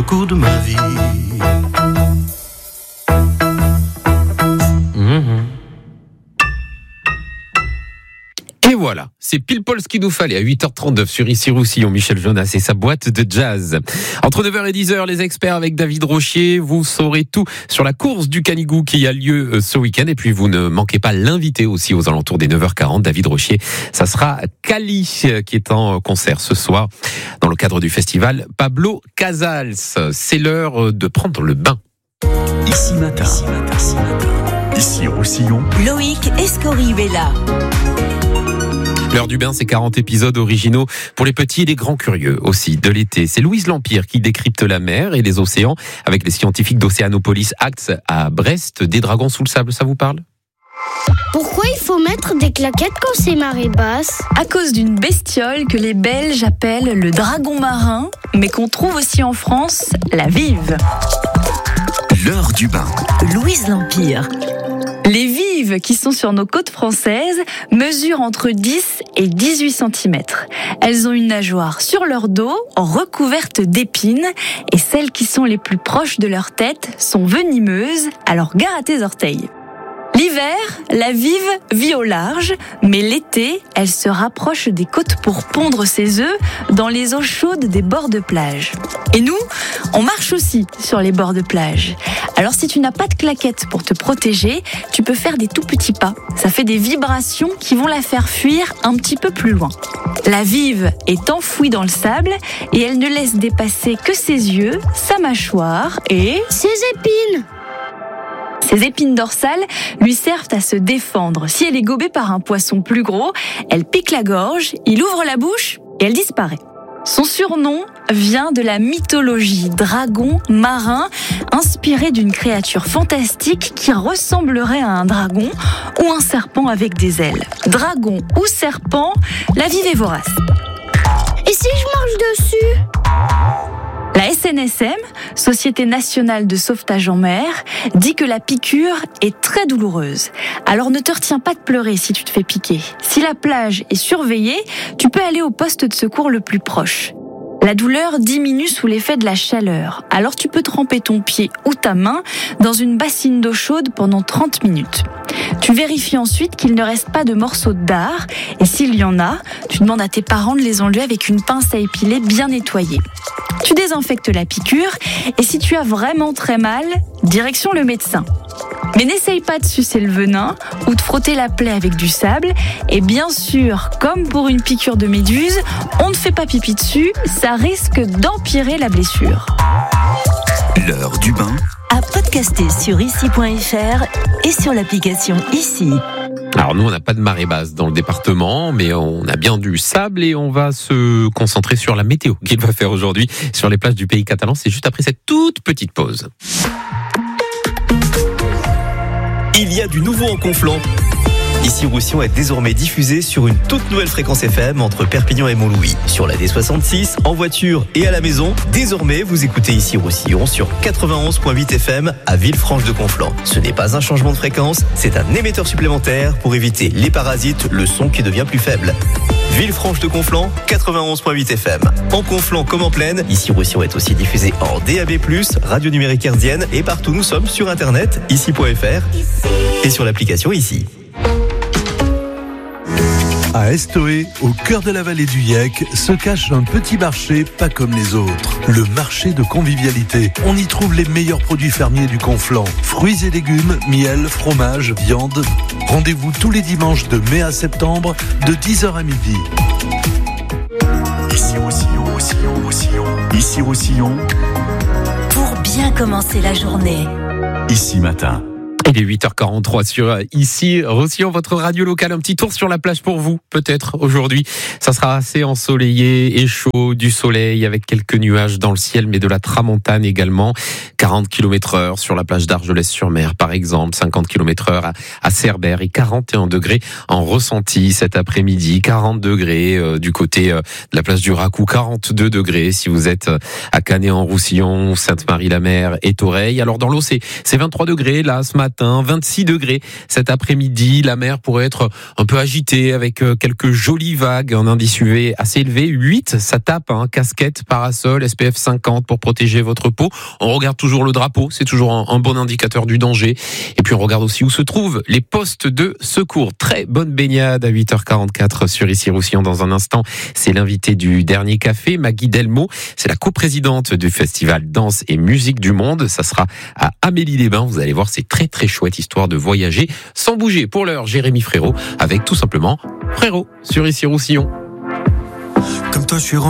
cours de ma vie. Et voilà, c'est pile poil ce qu'il nous fallait à 8h39 sur Ici Roussillon. Michel Jonas et sa boîte de jazz. Entre 9h et 10h, les experts avec David Rochier. Vous saurez tout sur la course du Canigou qui a lieu ce week-end. Et puis vous ne manquez pas l'invité aussi aux alentours des 9h40. David Rochier, ça sera Cali qui est en concert ce soir dans le cadre du festival Pablo Casals. C'est l'heure de prendre le bain. Ici matin. Ici Roussillon. Loïc Escorihuela. L'heure du bain, c'est 40 épisodes originaux pour les petits et les grands curieux aussi de l'été. C'est Louise Lampire qui décrypte la mer et les océans avec les scientifiques d'Océanopolis Acts à Brest. Des dragons sous le sable, ça vous parle ? Pourquoi il faut mettre des claquettes quand c'est marée basse ? À cause d'une bestiole que les Belges appellent le dragon marin, mais qu'on trouve aussi en France, la vive. L'heure du bain. Louise Lampire. Les vives qui sont sur nos côtes françaises mesurent entre 10 et 18 cm. Elles ont une nageoire sur leur dos, recouverte d'épines, et celles qui sont les plus proches de leur tête sont venimeuses, alors gare à tes orteils. L'hiver, la vive vit au large, mais l'été, elle se rapproche des côtes pour pondre ses œufs dans les eaux chaudes des bords de plage. Et nous, on marche aussi sur les bords de plage. Alors si tu n'as pas de claquettes pour te protéger, tu peux faire des tout petits pas. Ça fait des vibrations qui vont la faire fuir un petit peu plus loin. La vive est enfouie dans le sable et elle ne laisse dépasser que ses yeux, sa mâchoire et ses épines. Ses épines dorsales lui servent à se défendre. Si elle est gobée par un poisson plus gros, elle pique la gorge, il ouvre la bouche et elle disparaît. Son surnom vient de la mythologie dragon marin, inspiré d'une créature fantastique qui ressemblerait à un dragon ou un serpent avec des ailes. Dragon ou serpent, la vive est vorace. Et si je marche dessus ? La SNSM, Société nationale de sauvetage en mer, dit que la piqûre est très douloureuse. Alors ne te retiens pas de pleurer si tu te fais piquer. Si la plage est surveillée, tu peux aller au poste de secours le plus proche. La douleur diminue sous l'effet de la chaleur. Alors tu peux tremper ton pied ou ta main dans une bassine d'eau chaude pendant 30 minutes. Tu vérifies ensuite qu'il ne reste pas de morceaux de dard et s'il y en a, tu demandes à tes parents de les enlever avec une pince à épiler bien nettoyée. Tu désinfectes la piqûre et si tu as vraiment très mal, direction le médecin. Mais n'essaye pas de sucer le venin ou de frotter la plaie avec du sable. Et bien sûr, comme pour une piqûre de méduse, on ne fait pas pipi dessus, ça risque d'empirer la blessure. L'heure du bain. À podcaster sur ici.fr et sur l'application Ici. Alors nous, on n'a pas de marée basse dans le département, mais on a bien du sable et on va se concentrer sur la météo qu'il va faire aujourd'hui sur les plages du pays catalan. C'est juste après cette toute petite pause. Il y a du nouveau en Conflans. Ici Roussillon est désormais diffusé sur une toute nouvelle fréquence FM entre Perpignan et Montlouis. Sur la D66, en voiture et à la maison, désormais vous écoutez Ici Roussillon sur 91.8 FM à Villefranche-de-Conflans. Ce n'est pas un changement de fréquence, c'est un émetteur supplémentaire pour éviter les parasites, le son qui devient plus faible. Villefranche-de-Conflans, 91.8 FM. En Conflans comme en Plaine, Ici Roussillon est aussi diffusé en DAB+, radio numérique hertzienne et partout nous sommes sur internet, ici.fr et sur l'application Ici. À Estoé, au cœur de la vallée du Yec, se cache un petit marché pas comme les autres. Le marché de convivialité. On y trouve les meilleurs produits fermiers du Conflans. Fruits et légumes, miel, fromage, viande. Rendez-vous tous les dimanches de mai à septembre, de 10h à midi. Ici Roussillon. Ici Roussillon. Pour bien commencer la journée. Ici matin. Il est 8h43 sur Ici Roussillon, votre radio locale. Un petit tour sur la plage pour vous, peut-être aujourd'hui. Ça sera assez ensoleillé et chaud, du soleil avec quelques nuages dans le ciel, mais de la tramontane également. 40 km/h sur la plage d'Argelès-sur-Mer, par exemple. 50 km/h à Cerbère et 41 degrés en ressenti cet après-midi. 40 degrés du côté de la plage du Racou. 42 degrés si vous êtes à Canet-en-Roussillon, Sainte-Marie-la-Mer et Toreil. Alors dans l'eau, c'est 23 degrés là ce matin. matin, 26 degrés cet après-midi. La mer pourrait être un peu agitée avec quelques jolies vagues, un indice UV assez élevé, 8, ça tape, casquette, parasol, SPF 50 pour protéger votre peau. On regarde toujours le drapeau, c'est toujours un bon indicateur du danger. Et puis on regarde aussi où se trouvent les postes de secours. Très bonne baignade à 8h44 sur Issy-Roussillon. Dans un instant, c'est l'invité du dernier café, Maggie Delmo. C'est la coprésidente du festival Danse et Musique du Monde. Ça sera à Amélie-les-Bains. Vous allez voir, c'est très très chouette histoire de voyager sans bouger. Pour l'heure, Jérémy Frérot avec tout simplement Frérot sur Issy-Roussillon. Comme toi, je suis